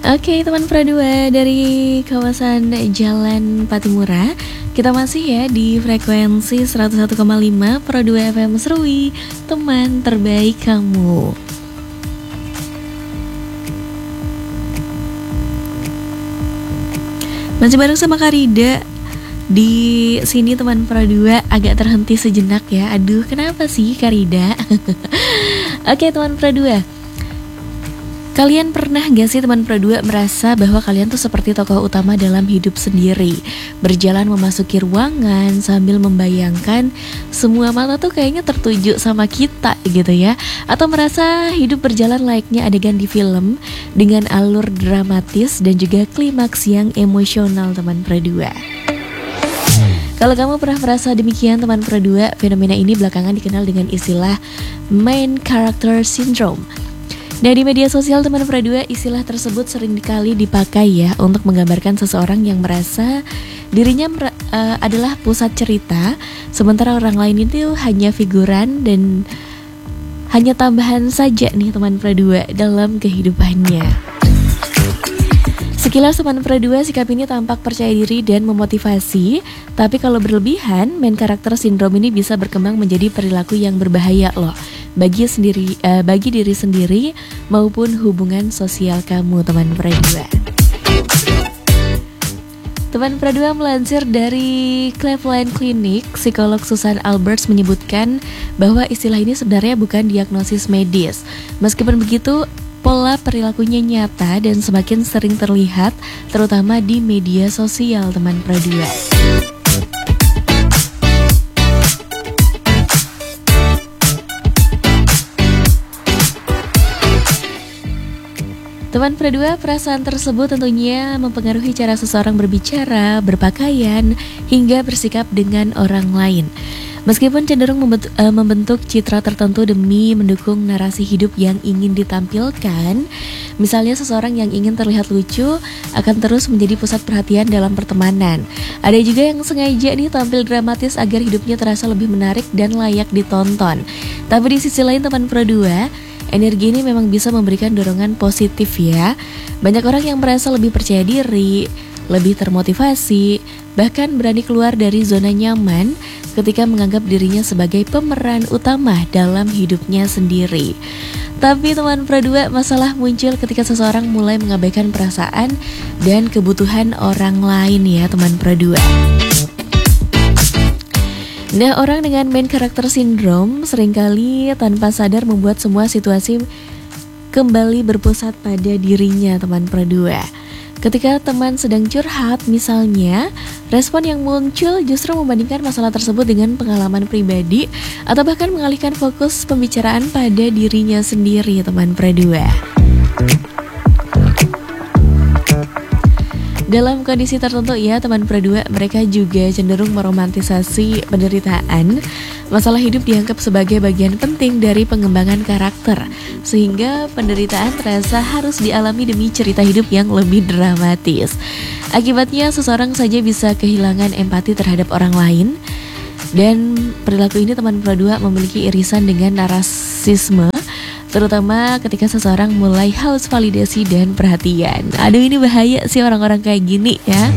Oke, teman Pradua dari kawasan Jalan Patimura, kita masih ya di frekuensi 101,5 Pradua FM Serui, teman terbaik kamu. Masih bareng sama Karida di sini, teman Pradua. Agak terhenti sejenak ya. Aduh, kenapa sih Karida? Oke, teman Pradua, kalian pernah gak sih teman Pradua merasa bahwa kalian tuh seperti tokoh utama dalam hidup sendiri, berjalan memasuki ruangan sambil membayangkan semua mata tuh kayaknya tertuju sama kita gitu ya, atau merasa hidup berjalan layaknya adegan di film dengan alur dramatis dan juga klimaks yang emosional, teman Pradua. Kalau kamu pernah merasa demikian, teman Pradua, fenomena ini belakangan dikenal dengan istilah main character syndrome. Nah, di media sosial teman Pradua, istilah tersebut sering kali dipakai ya untuk menggambarkan seseorang yang merasa dirinya adalah pusat cerita, sementara orang lain itu hanya figuran dan hanya tambahan saja nih teman Pradua dalam kehidupannya. Sekilas teman Pradua, sikap ini tampak percaya diri dan memotivasi, tapi kalau berlebihan, main karakter sindrom ini bisa berkembang menjadi perilaku yang berbahaya loh bagi diri sendiri maupun hubungan sosial kamu, teman Pradua. Teman Pradua, melansir dari Cleveland Clinic, psikolog Susan Alberts menyebutkan bahwa istilah ini sebenarnya bukan diagnosis medis. Meskipun begitu, pola perilakunya nyata dan semakin sering terlihat, terutama di media sosial, teman Pradua. Teman Pradua, perasaan tersebut tentunya mempengaruhi cara seseorang berbicara, berpakaian, hingga bersikap dengan orang lain. Meskipun cenderung membentuk citra tertentu demi mendukung narasi hidup yang ingin ditampilkan, misalnya seseorang yang ingin terlihat lucu akan terus menjadi pusat perhatian dalam pertemanan. Ada juga yang sengaja nih tampil dramatis agar hidupnya terasa lebih menarik dan layak ditonton. Tapi di sisi lain, teman Pradua, energi ini memang bisa memberikan dorongan positif ya. Banyak orang yang merasa lebih percaya diri, lebih termotivasi, bahkan berani keluar dari zona nyaman ketika menganggap dirinya sebagai pemeran utama dalam hidupnya sendiri. Tapi teman Pradua, masalah muncul ketika seseorang mulai mengabaikan perasaan dan kebutuhan orang lain ya, teman Pradua. Nah, orang dengan main karakter syndrome seringkali tanpa sadar membuat semua situasi kembali berpusat pada dirinya, teman Pradua. Ketika teman sedang curhat misalnya, respon yang muncul justru membandingkan masalah tersebut dengan pengalaman pribadi atau bahkan mengalihkan fokus pembicaraan pada dirinya sendiri, teman Pradua. Dalam kondisi tertentu ya, teman Pradua, mereka juga cenderung meromantisasi penderitaan. Masalah hidup dianggap sebagai bagian penting dari pengembangan karakter, sehingga penderitaan terasa harus dialami demi cerita hidup yang lebih dramatis. Akibatnya seseorang saja bisa kehilangan empati terhadap orang lain. Dan perilaku ini, teman Pradua, memiliki irisan dengan narasisme, terutama ketika seseorang mulai haus validasi dan perhatian. Aduh, ini bahaya sih orang-orang kayak gini ya.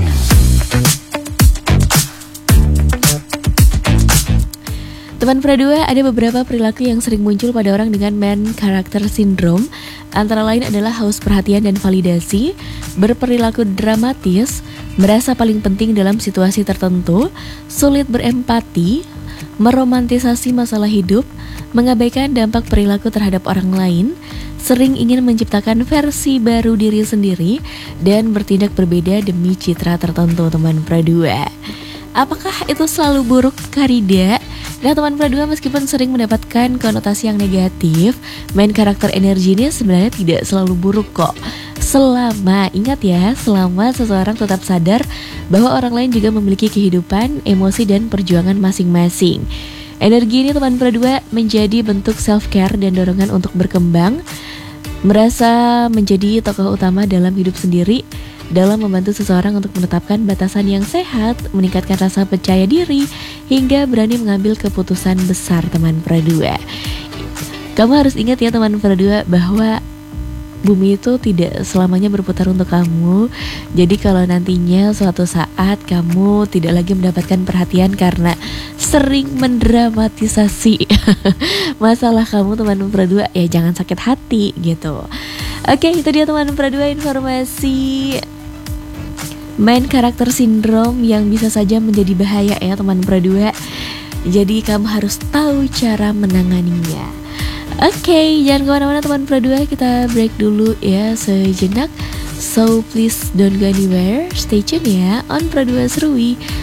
Teman Pradua, ada beberapa perilaku yang sering muncul pada orang dengan main character syndrome. Antara lain adalah haus perhatian dan validasi, berperilaku dramatis, merasa paling penting dalam situasi tertentu, sulit berempati, meromantisasi masalah hidup, mengabaikan dampak perilaku terhadap orang lain, sering ingin menciptakan versi baru diri sendiri, dan bertindak berbeda demi citra tertentu, teman Pradua. Apakah itu selalu buruk, Karida? Nah, teman Pradua, meskipun sering mendapatkan konotasi yang negatif, main karakter energi ini sebenarnya tidak selalu buruk kok. Ingat ya, selama seseorang tetap sadar bahwa orang lain juga memiliki kehidupan, emosi, dan perjuangan masing-masing. Energi ini, teman Pradua, menjadi bentuk self-care dan dorongan untuk berkembang, merasa menjadi tokoh utama dalam hidup sendiri, dalam membantu seseorang untuk menetapkan batasan yang sehat, meningkatkan rasa percaya diri, hingga berani mengambil keputusan besar, teman Pradua. Kamu harus ingat ya, teman Pradua, bahwa bumi itu tidak selamanya berputar untuk kamu. Jadi kalau nantinya suatu saat kamu tidak lagi mendapatkan perhatian karena sering mendramatisasi masalah kamu teman perdua, ya jangan sakit hati gitu. Oke, itu dia teman perdua informasi main karakter sindrom yang bisa saja menjadi bahaya ya teman perdua. Jadi kamu harus tahu cara menanganinya. Oke, jangan kemana-mana teman perdua, kita break dulu ya sejenak. So please don't go anywhere, stay tune ya on Perdua Serui